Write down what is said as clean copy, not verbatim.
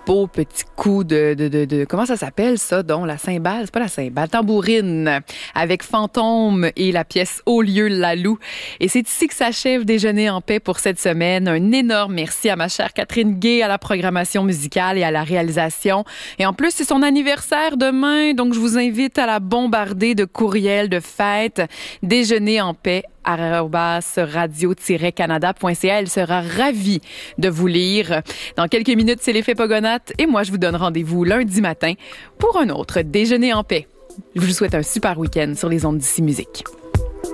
beau petit coup de comment ça s'appelle ça, donc la cymbale, c'est pas la cymbale, tambourine, avec Fantôme et la pièce Au lieu la Loue. Et c'est ici que s'achève Déjeuner en paix pour cette semaine. Un énorme merci à ma chère Catherine Gay à la programmation musicale et à la réalisation. Et en plus, c'est son anniversaire demain, donc je vous invite à la bombarder de courriels de fête. Déjeuner en paix @radio-canada.ca. Elle sera ravie de vous lire. Dans quelques minutes, c'est l'effet Pogonate et moi, je vous donne rendez-vous lundi matin pour un autre Déjeuner en paix. Je vous souhaite un super week-end sur les ondes d'Ici Musique.